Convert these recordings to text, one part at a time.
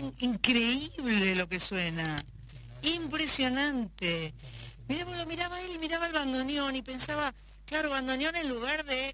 increíble lo que suena. Impresionante. Mirá, lo miraba él, miraba el bandoneón y pensaba, claro, bandoneón en lugar de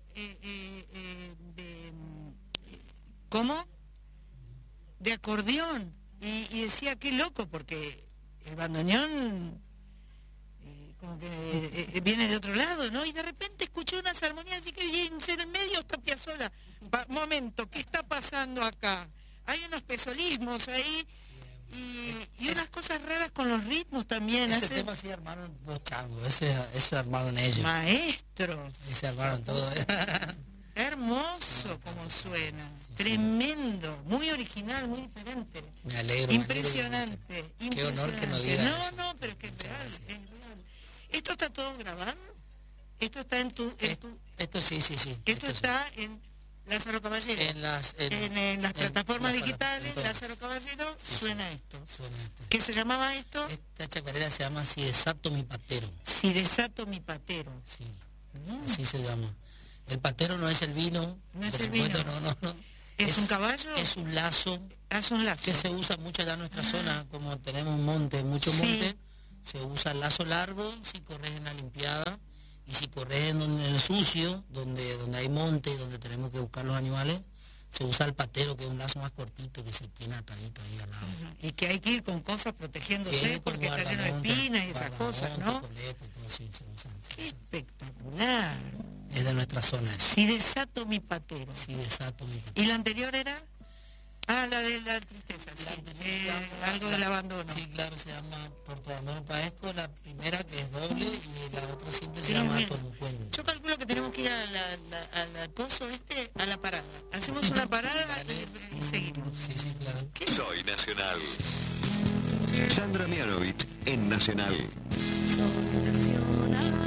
¿cómo? De acordeón. Y decía, qué loco, porque el bandoneón como que viene de otro lado, ¿no? Y de repente escuchó unas armonías y que en el medio está Piazzolla. Momento, ¿qué está pasando acá? Hay unos pesolismos ahí y unas cosas raras con los ritmos también. Ese tema sí armaron dos changos, eso armaron ellos. Maestro. Se armaron todo. Hermoso como suena, tremendo, muy original, muy diferente. Me alegro. Impresionante. Qué honor que nos digas eso. No, pero es que es real, es real. ¿Esto está todo grabado? ¿Esto está en tu...? Esto sí. Esto está en Lázaro Caballero. En las plataformas digitales, Lázaro Caballero, suena esto. ¿Qué se llamaba esto? Esta chacarera se llama Si desato mi patero. Si desato mi patero. Sí, así se llama. El patero no es el vino. No es el vino. No. ¿Es un caballo? Es un lazo. Es un lazo. Que se usa mucho allá en nuestra zona, como tenemos mucho monte, se usa el lazo largo si corres en la limpiada, y si corres en el sucio, donde hay monte y donde tenemos que buscar los animales, se usa el patero, que es un lazo más cortito que se tiene atadito ahí al lado. Y que hay que ir con cosas protegiéndose porque está lleno de espinas y esas cosas, ¿no? Coleto, todo, sí, se usa. Qué espectacular. Es de nuestra zona. Si desato mi patero. Si desato mi patero. ¿Y la anterior era? Ah, la de la tristeza, sí. Algo del abandono. Sí, claro, se llama Por tu abandono padezco, la primera que es doble y la otra siempre se llama Por un cuento. Yo calculo que tenemos que ir a la coso a la parada. Hacemos una parada y seguimos. Sí, claro. ¿Qué? Soy Nacional. Sandra Mianovich en Nacional. Soy Nacional.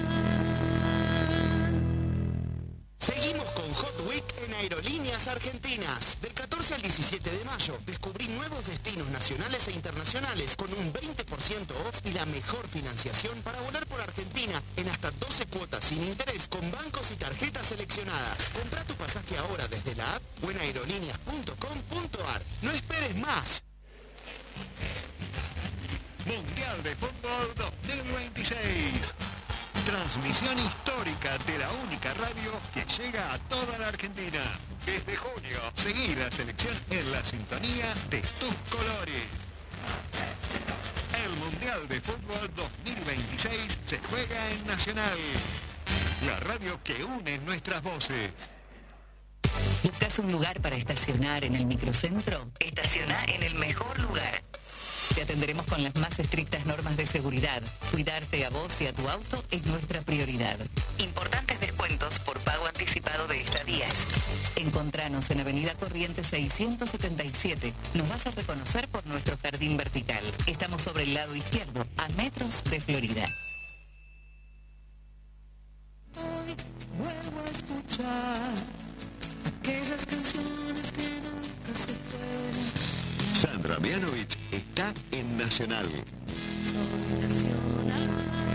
Seguimos con Hot Week en Aerolíneas Argentinas. Del 14 al 17 de mayo, descubrí nuevos destinos nacionales e internacionales con un 20% off y la mejor financiación para volar por Argentina en hasta 12 cuotas sin interés con bancos y tarjetas seleccionadas. Compra tu pasaje ahora desde la app o en aerolíneas.com.ar. No esperes más. Mundial de Fútbol 2026. Transmisión histórica de la única radio que llega a toda la Argentina. Desde junio, seguí la selección en la sintonía de tus colores. El Mundial de Fútbol 2026 se juega en Nacional. La radio que une nuestras voces. ¿Buscas un lugar para estacionar en el microcentro? Estaciona en el mejor lugar. Te atenderemos con las más estrictas normas de seguridad. Cuidarte a vos y a tu auto es nuestra prioridad. Importantes descuentos por pago anticipado de estadías. Encontranos en Avenida Corrientes 677. Nos vas a reconocer por nuestro jardín vertical. Estamos sobre el lado izquierdo, a metros de Florida. Hoy vuelvo a escuchar aquellas canciones que nunca se fueron. Sandra Mianovich está en Nacional. Soy Nacional.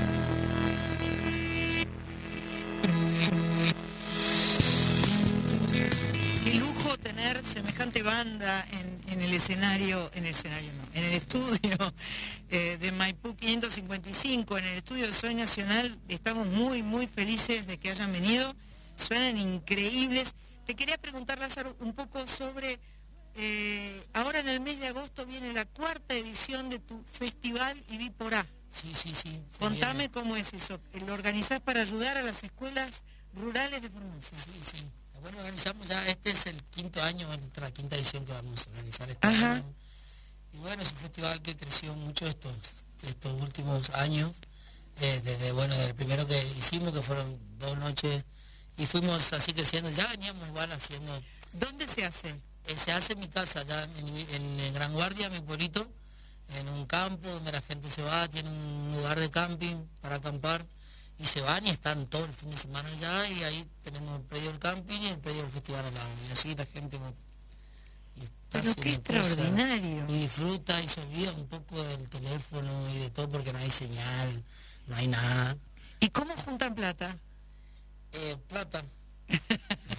Qué lujo tener semejante banda en el escenario, en el estudio de Maipú 555, en el estudio de Soy Nacional. Estamos muy felices de que hayan venido. Suenan increíbles. Te quería preguntar, Lázaro, un poco sobre... ahora en el mes de agosto viene la 4ª edición de tu festival Y Vi por A. Sí. Contame cómo es eso. ¿Lo organizás para ayudar a las escuelas rurales de Formosa? Sí. Bueno, organizamos ya, este es el 5º año, la 5ª edición que vamos a organizar este año. Y bueno, es un festival que creció mucho estos últimos años. Desde el primero que hicimos, que fueron 2 noches, y fuimos así creciendo. Ya veníamos igual haciendo... ¿Dónde se hace? Se hace en mi casa, allá en Gran Guardia, mi pueblito, en un campo donde la gente se va, tiene un lugar de camping para acampar, y se van y están todo el fin de semana allá, y ahí tenemos el predio del camping y el predio del festival al lado, y así la gente va. Pero qué extraordinario. Y disfruta y se olvida un poco del teléfono y de todo porque no hay señal, no hay nada. ¿Y cómo juntan plata? Plata.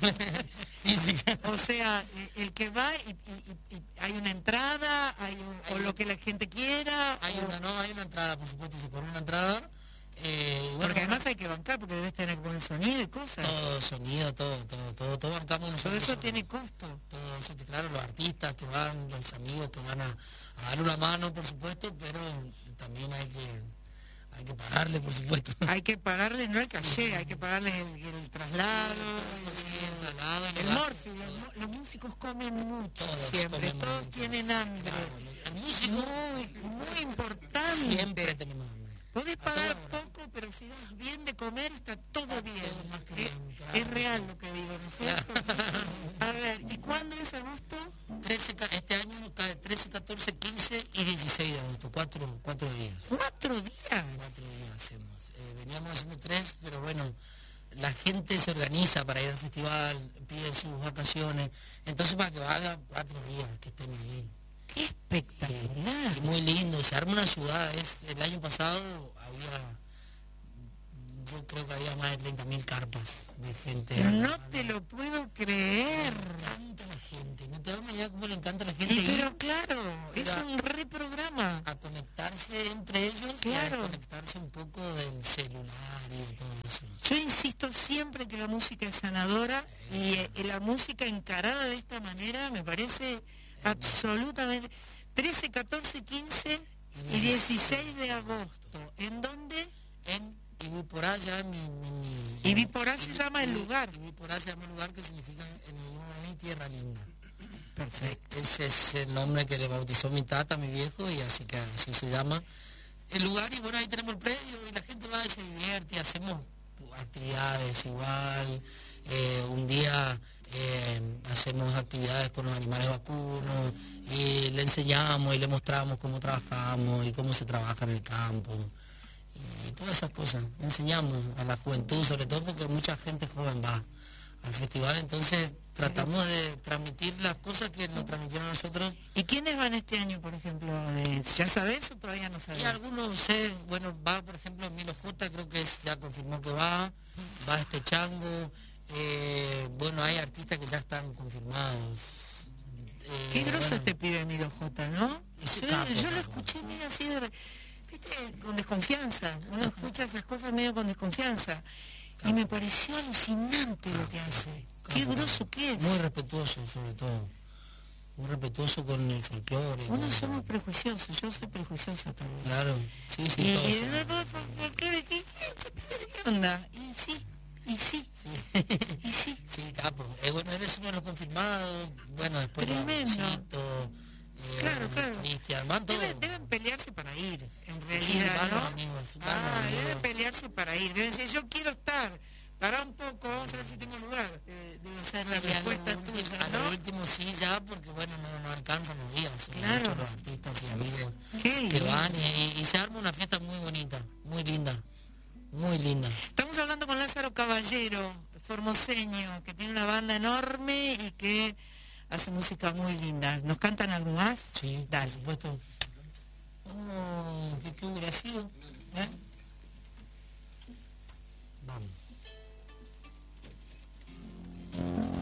Física. O sea, el que va y hay una entrada, o lo que la gente quiera. Hay una entrada, por supuesto, se cobra una entrada. Bueno, porque además hay que bancar, porque debes tener buen sonido y cosas. Todo sonido, todo bancamos nosotros. Todo eso tiene costo. Todo eso, claro, los artistas que van, los amigos que van a dar una mano, por supuesto, pero también hay que pagarle, por supuesto. Hay que pagarle, no el caché, hay que pagarle el traslado, el morfi. Los músicos comen mucho siempre, todos tienen hambre. Claro, el músico muy importante. Siempre tenemos hambre. Podés pagar poco, pero si das bien de comer está todo bien. Es real lo que digo, ¿no es cierto? A ver, ¿y cuándo es agosto? Este año nos cae 13, 14, 15 y 16 de agosto, 4 días. ¿4 días? 4 días hacemos. Veníamos haciendo 3, pero bueno, la gente se organiza para ir al festival, pide sus vacaciones, entonces para que haga 4 días que estén ahí. ¡Qué espectacular! Y muy lindo, se arma una ciudad. El año pasado yo creo que había más de 30.000 carpas de gente. No te lo puedo creer. Le encanta la gente, no te das una idea cómo le encanta a la gente. Pero claro, es un reprograma. A conectarse entre ellos, claro. Y a conectarse un poco del celular y todo eso. Yo insisto siempre que la música es sanadora y la música encarada de esta manera me parece absolutamente. 13, 14, 15 y 16 de agosto. ¿En dónde? En Ibiporá, ya en Ibiporá se llama el lugar. Ibiporá se llama el lugar, que significa en el guaraní tierra linda. Perfecto. Ese es el nombre que le bautizó mi tata, mi viejo, y así se llama el lugar. Y bueno, ahí tenemos el predio y la gente va y se divierte, hacemos actividades igual. Un día hacemos actividades con los animales vacunos y le enseñamos y le mostramos cómo trabajamos y cómo se trabaja en el campo y todas esas cosas. Enseñamos a la juventud, sobre todo porque mucha gente joven va al festival, entonces tratamos de transmitir las cosas que nos transmitieron a nosotros. ¿Y quiénes van este año, por ejemplo? ¿Ya sabés o todavía no sabés? Y algunos bueno, va por ejemplo Milo J, creo que ya confirmó que va este Chango. Bueno, hay artistas que ya están confirmados. Qué groso este pibe Milo J, ¿no? Yo lo escuché medio así viste, con desconfianza. Uno escucha esas cosas medio con desconfianza. Y me pareció alucinante lo que hace. Qué groso que es. Muy respetuoso, sobre todo. Muy respetuoso con el folclore. Uno somos prejuiciosos, yo soy prejuiciosa tal vez. Claro, sí. ¿Qué onda? Y sí. Y sí. Sí, capo. Bueno, él es uno de los confirmados. Bueno, después tremendo. Claro. Cristian, deben pelearse para ir, en realidad, ¿no? Amigos. Deben pelearse para ir. Deben decir, yo quiero estar. Pará un poco, vamos a ver si tengo lugar. Debe ser la respuesta tuya, ¿no? A lo último sí, ya, porque bueno, no alcanzan los días. Son muchos los artistas y amigos que van y se arma una fiesta muy bonita, muy linda. Muy linda. Estamos hablando con Lázaro Caballero, formoseño, que tiene una banda enorme y que hace música muy linda. ¿Nos cantan algo más? Sí, dale. Por supuesto. ¿Qué hubiera sido? Vamos.